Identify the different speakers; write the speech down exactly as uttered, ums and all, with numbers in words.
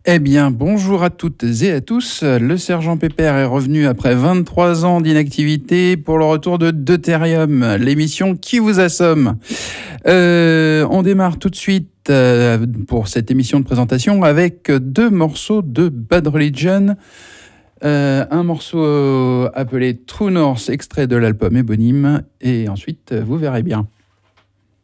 Speaker 1: Eh bien, bonjour à toutes et à tous. Le sergent Pépère est revenu après vingt-trois ans d'inactivité pour le retour de Deutérium, l'émission qui vous assomme. Euh, on démarre tout de suite euh, pour cette émission de présentation avec deux morceaux de Bad Religion. Euh, un morceau appelé True North, extrait de l'album éponyme, et ensuite vous verrez bien.